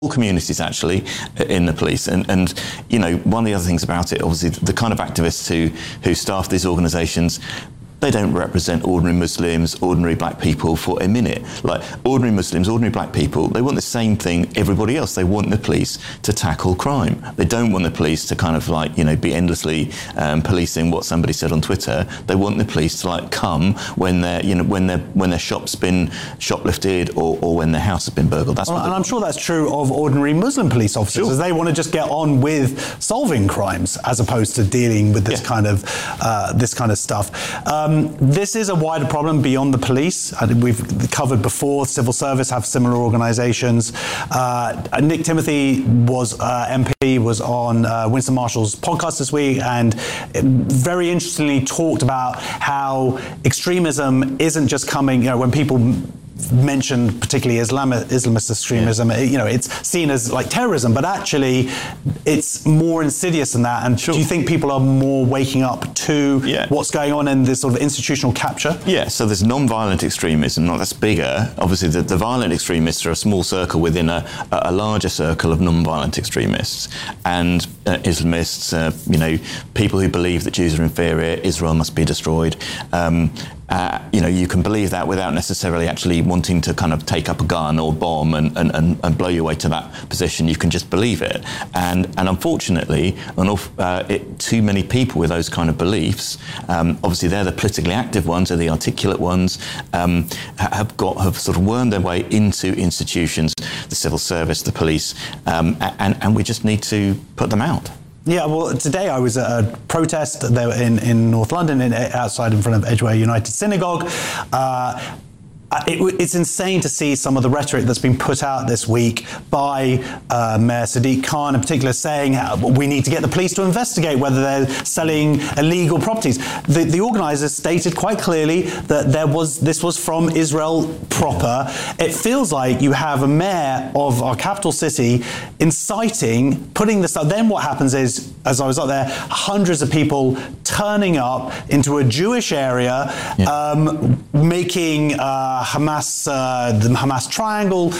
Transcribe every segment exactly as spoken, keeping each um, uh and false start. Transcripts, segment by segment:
communities actually in the police, and and you know, one of the other things about it, obviously, the kind of activists who who staff these organisations, they don't represent ordinary Muslims, ordinary black people for a minute. Like, ordinary Muslims, ordinary black people, they want the same thing everybody else. They want the police to tackle crime. They don't want the police to kind of like, you know, be endlessly um, policing what somebody said on Twitter. They want the police to like come when their, you know, when their when their shop's been shoplifted or, or when their house has been burgled. That's well, what and I'm sure that's true of ordinary Muslim police officers, sure. as they want to just get on with solving crimes as opposed to dealing with this yeah. kind of uh, this kind of stuff. Um, This is a wider problem beyond the police. I think we've covered before, civil service have similar organisations. Uh, Nick Timothy was uh, M P, was on uh, Winston Marshall's podcast this week, and very interestingly talked about how extremism isn't just coming, you know, when people mentioned particularly Islam, Islamist extremism, yeah. you know, it's seen as like terrorism, but actually it's more insidious than that. And sure. do you think people are more waking up to yeah. what's going on in this sort of institutional capture? Yeah, so there's non-violent extremism, not that's bigger. Obviously, the, the violent extremists are a small circle within a, a larger circle of non-violent extremists. And uh, Islamists, uh, you know, people who believe that Jews are inferior, Israel must be destroyed. Um, Uh, you know, you can believe that without necessarily actually wanting to kind of take up a gun or bomb and, and, and, and blow your way to that position. You can just believe it. And and unfortunately, an awful, uh, it, too many people with those kind of beliefs, um, obviously they're the politically active ones, they're the articulate ones, um, have got have sort of wormed their way into institutions, the civil service, the police, um, and, and we just need to put them out. Yeah, well, today I was at a protest there in, in North London, in, outside in front of Edgware United Synagogue. Uh, It, it's insane to see some of the rhetoric that's been put out this week by uh, Mayor Sadiq Khan in particular, saying uh, we need to get the police to investigate whether they're selling illegal properties. The, the organisers stated quite clearly that there was this was from Israel proper. It feels like you have a mayor of our capital city inciting, putting this up. Then what happens is, as I was up there, hundreds of people turning up into a Jewish area, yeah. um, making uh, Hamas, uh, the Hamas triangle,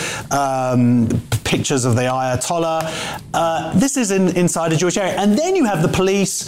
um, pictures of the Ayatollah. Uh, this is in, inside a Jewish area. And then you have the police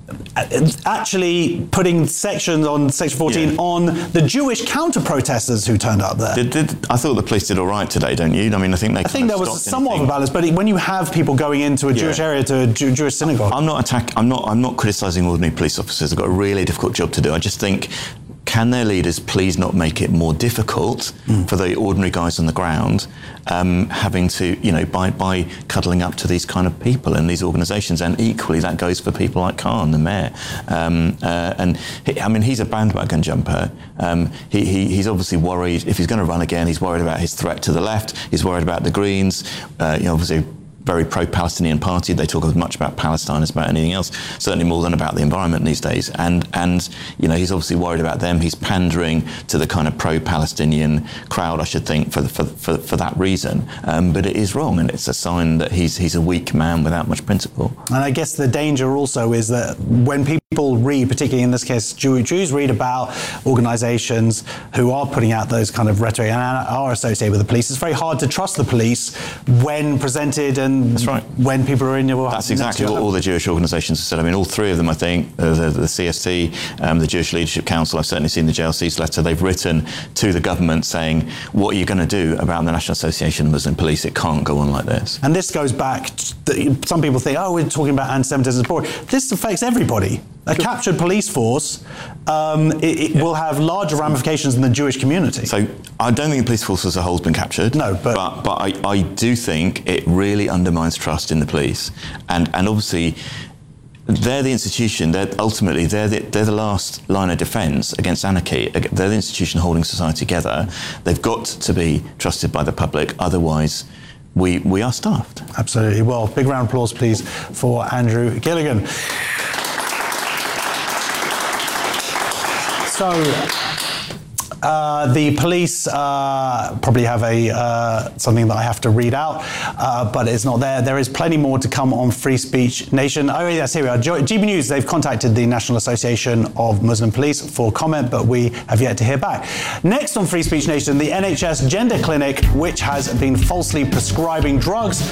actually putting sections on Section fourteen yeah. on the Jewish counter-protesters who turned up there. Did, did, I thought the police did all right today, don't you? I mean, I think they I think there was somewhat anything. of a balance, but when you have people going into a yeah. Jewish area, to a Jew, Jewish synagogue... I'm not attack. I'm not, I'm not criticising ordinary police officers. They've got a really difficult job to do. I just think... Can their leaders please not make it more difficult mm. for the ordinary guys on the ground, um, having to, you know, by, by cuddling up to these kind of people in these organisations? And equally, that goes for people like Khan, the mayor. Um, uh, and he, I mean, he's a bandwagon jumper. Um, he, he, he's obviously worried if he's going to run again. He's worried about his threat to the left. He's worried about the Greens. Uh, you know, obviously. Very pro-Palestinian party. They talk as much about Palestine as about anything else, certainly more than about the environment these days. And, and you know, he's obviously worried about them. He's pandering to the kind of pro-Palestinian crowd, I should think, for, the, for, for, for that reason. Um, but it is wrong, and it's a sign that he's, he's a weak man without much principle. And I guess the danger also is that when people read, particularly in this case, Jew, Jews read about organisations who are putting out those kind of rhetoric and are associated with the police, it's very hard to trust the police when presented and That's right. when people are in your... That's exactly what all the Jewish organisations have said. I mean, all three of them, I think, uh, the, the C S T, um, the Jewish Leadership Council, I've certainly seen the J L C's letter, they've written to the government saying, what are you going to do about the National Association of Muslim Police? It can't go on like this. And this goes back, to, some people think, oh, we're talking about anti-Semitism. This affects everybody. A captured police force um, it, it yeah. will have larger ramifications in the Jewish community. So I don't think the police force as a whole has been captured. No, but... But, but I, I do think it really undermines trust in the police. And, and obviously, they're the institution, they're ultimately, they're the, they're the last line of defence against anarchy. They're the institution holding society together. They've got to be trusted by the public, otherwise... We, we are starved. Absolutely. Well, big round of applause, please, for Andrew Gilligan. So, Uh, the police uh, probably have a uh, something that I have to read out, uh, but it's not there. There is plenty more to come on Free Speech Nation. Oh yes, here we are. G B News, they've contacted the National Association of Muslim Police for comment, but we have yet to hear back. Next on Free Speech Nation, the N H S Gender Clinic, which has been falsely prescribing drugs